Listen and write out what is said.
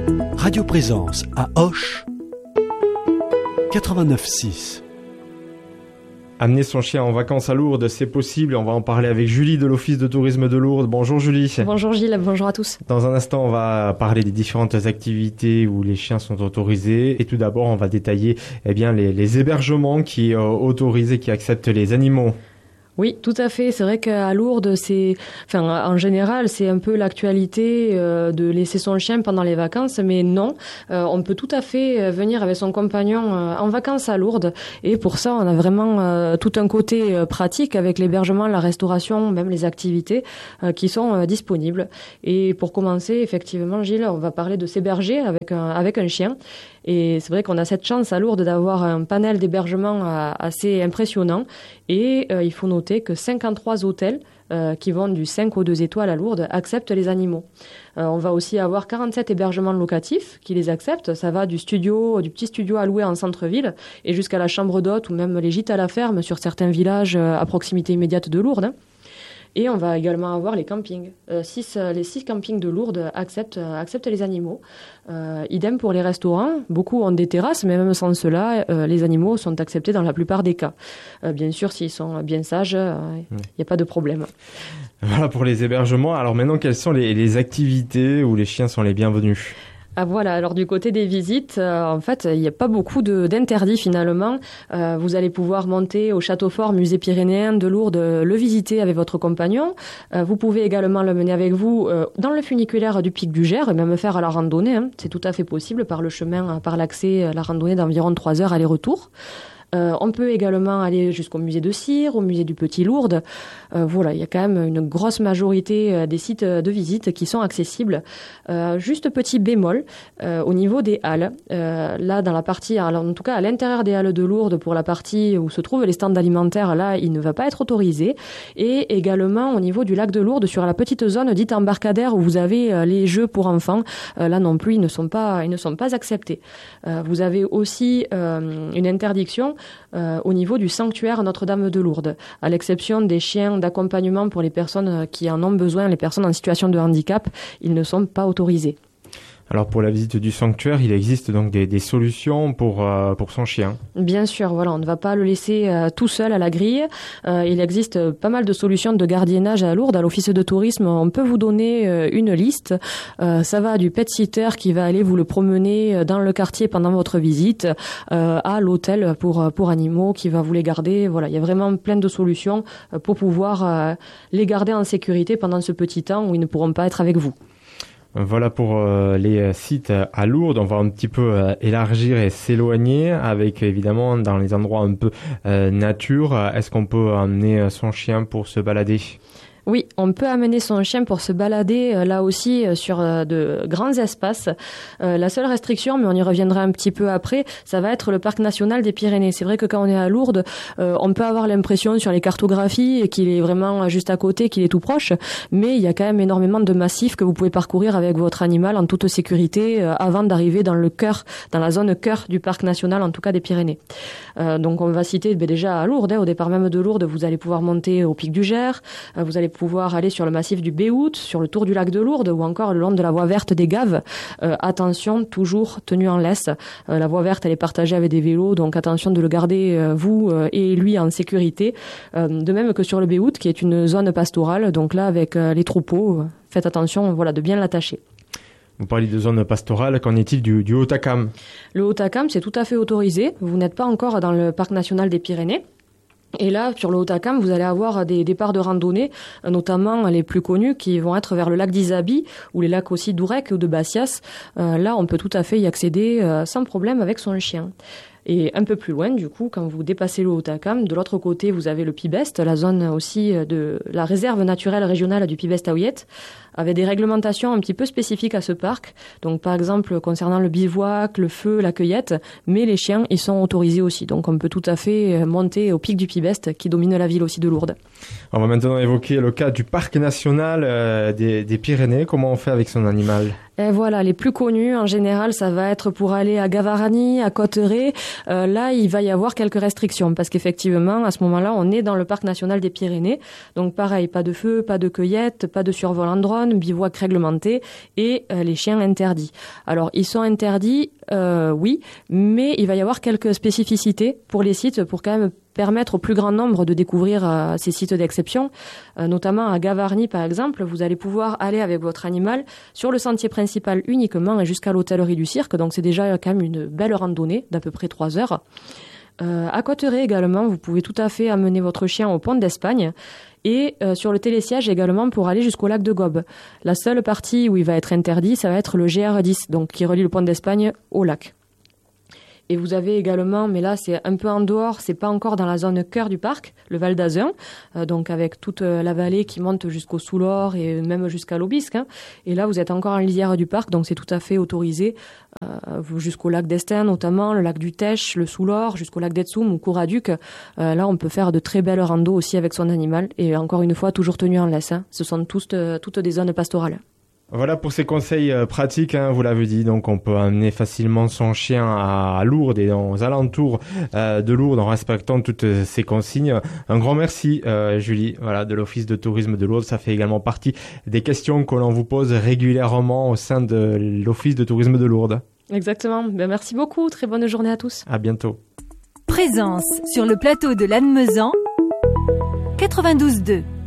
Radio Présence à Auch, 89.6. Amener son chien en vacances à Lourdes, c'est possible. On va en parler avec Julie de l'Office de tourisme de Lourdes. Bonjour Julie. Bonjour Gilles, bonjour à tous. Dans un instant, on va parler des différentes activités où les chiens sont autorisés. Et tout d'abord, on va détailler les hébergements qui autorisent et qui acceptent les animaux. Oui, tout à fait. C'est vrai qu'à Lourdes, en général, c'est un peu l'actualité de laisser son chien pendant les vacances, mais non, on peut tout à fait venir avec son compagnon en vacances à Lourdes. Et pour ça, on a vraiment tout un côté pratique avec l'hébergement, la restauration, même les activités qui sont disponibles. Et pour commencer, effectivement, Gilles, on va parler de s'héberger avec un chien. Et c'est vrai qu'on a cette chance à Lourdes d'avoir un panel d'hébergement assez impressionnant. Et il faut noter que 53 hôtels qui vont du 5 au 2 étoiles à Lourdes acceptent les animaux. On va aussi avoir 47 hébergements locatifs qui les acceptent. Ça va du petit studio à louer en centre-ville et jusqu'à la chambre d'hôte ou même les gîtes à la ferme sur certains villages à proximité immédiate de Lourdes. Et on va également avoir les campings. Les 6 campings de Lourdes acceptent les animaux. Idem pour les restaurants. Beaucoup ont des terrasses, mais même sans cela, les animaux sont acceptés dans la plupart des cas. Bien sûr, s'ils sont bien sages, il n'y a pas de problème. Voilà pour les hébergements. Alors maintenant, quelles sont les activités où les chiens sont les bienvenus ? Ah voilà, alors du côté des visites, en fait, il n'y a pas beaucoup d'interdits finalement. Vous allez pouvoir monter au château fort musée pyrénéen de Lourdes, le visiter avec votre compagnon. Vous pouvez également le mener avec vous dans le funiculaire du Pic du Gers et même faire la randonnée. C'est tout à fait possible par le chemin, par l'accès, la randonnée d'environ 3 heures aller-retour. On peut également aller jusqu'au musée de Cire, au musée du Petit Lourdes. Il y a quand même une grosse majorité des sites de visite qui sont accessibles. Juste petit bémol au niveau des halles. Là, dans la partie, en tout cas à l'intérieur des halles de Lourdes, pour la partie où se trouvent les stands alimentaires, là, il ne va pas être autorisé. Et également au niveau du lac de Lourdes, sur la petite zone dite embarcadère où vous avez les jeux pour enfants, là non plus, ils ne sont pas acceptés. Vous avez aussi une interdiction au niveau du sanctuaire Notre-Dame de Lourdes, à l'exception des chiens d'accompagnement pour les personnes qui en ont besoin, les personnes en situation de handicap, ils ne sont pas autorisés. Alors pour la visite du sanctuaire, il existe donc des solutions pour son chien. Bien sûr, voilà, on ne va pas le laisser tout seul à la grille. Il existe pas mal de solutions de gardiennage à Lourdes. À l'office de tourisme, on peut vous donner une liste. Ça va du pet sitter qui va aller vous le promener dans le quartier pendant votre visite, à l'hôtel pour animaux qui va vous les garder. Voilà, il y a vraiment plein de solutions pour pouvoir les garder en sécurité pendant ce petit temps où ils ne pourront pas être avec vous. Voilà pour les sites à Lourdes. On va un petit peu élargir et s'éloigner avec évidemment dans les endroits un peu nature. Est-ce qu'on peut emmener son chien pour se balader ? Oui, on peut amener son chien pour se balader là aussi sur de grands espaces. La seule restriction, mais on y reviendra un petit peu après, ça va être le parc national des Pyrénées. C'est vrai que quand on est à Lourdes, on peut avoir l'impression sur les cartographies qu'il est vraiment juste à côté, qu'il est tout proche, mais il y a quand même énormément de massifs que vous pouvez parcourir avec votre animal en toute sécurité avant d'arriver dans la zone cœur du parc national, en tout cas des Pyrénées. Donc on va citer déjà à Lourdes, au départ même de Lourdes, vous allez pouvoir monter au Pic du Gers, vous allez pouvoir aller sur le massif du Béhout, sur le tour du lac de Lourdes ou encore le long de la voie verte des Gaves. Attention, toujours tenu en laisse. La voie verte, elle est partagée avec des vélos, donc attention de le garder, vous et lui, en sécurité. De même que sur le Béhout, qui est une zone pastorale, donc là, avec les troupeaux, faites attention de bien l'attacher. Vous parlez de zone pastorale, qu'en est-il du Haut-Acam ? Le Haut-Acam, c'est tout à fait autorisé. Vous n'êtes pas encore dans le parc national des Pyrénées. Et là, sur le Haut-Acam, vous allez avoir des départs de randonnée, notamment les plus connus, qui vont être vers le lac d'Isabi, ou les lacs aussi d'Ourec ou de Bassias. Là, on peut tout à fait y accéder sans problème avec son chien. Et un peu plus loin, du coup, quand vous dépassez le Haut-Acam, de l'autre côté, vous avez le Pibest, la zone aussi de la réserve naturelle régionale du Pibest-Aouillette, avec des réglementations un petit peu spécifiques à ce parc. Donc, par exemple, concernant le bivouac, le feu, la cueillette, mais les chiens, ils sont autorisés aussi. Donc, on peut tout à fait monter au pic du Pibest, qui domine la ville aussi de Lourdes. On va maintenant évoquer le cas du parc national des Pyrénées. Comment on fait avec son animal ? Et voilà, les plus connus, en général, ça va être pour aller à Gavarnie, à Cotteret. Là, il va y avoir quelques restrictions parce qu'effectivement, à ce moment-là, on est dans le parc national des Pyrénées. Donc pareil, pas de feu, pas de cueillette, pas de survol en drone, bivouac réglementé et les chiens interdits. Alors, ils sont interdits, oui, mais il va y avoir quelques spécificités pour les sites pour quand même permettre au plus grand nombre de découvrir ces sites d'exception. Notamment à Gavarnie, par exemple, vous allez pouvoir aller avec votre animal sur le sentier principal uniquement et jusqu'à l'hôtellerie du cirque. Donc c'est déjà quand même une belle randonnée d'à peu près 3 heures. À Cotteret également, vous pouvez tout à fait amener votre chien au pont d'Espagne et sur le télésiège également pour aller jusqu'au lac de Gobes. La seule partie où il va être interdit, ça va être le GR10, donc qui relie le pont d'Espagne au lac. Et vous avez également, mais là c'est un peu en dehors, c'est pas encore dans la zone cœur du parc, le Val d'Azun, donc avec toute la vallée qui monte jusqu'au Soulor et même jusqu'à l'Aubisque. Et là vous êtes encore en lisière du parc, donc c'est tout à fait autorisé jusqu'au lac d'Estaing notamment, le lac du Tech, le Soulor, jusqu'au lac d'Etsoum ou Couraduc. Là on peut faire de très belles randos aussi avec son animal et encore une fois toujours tenu en laisse. Ce sont toutes des zones pastorales. Voilà pour ces conseils pratiques, vous l'avez dit, donc on peut amener facilement son chien à Lourdes et aux alentours de Lourdes en respectant toutes ces consignes. Un grand merci Julie, voilà, de l'Office de tourisme de Lourdes. Ça fait également partie des questions que l'on vous pose régulièrement au sein de l'Office de tourisme de Lourdes. Exactement, merci beaucoup, très bonne journée à tous. À bientôt. Présence sur le plateau de Lannemezan 92.2.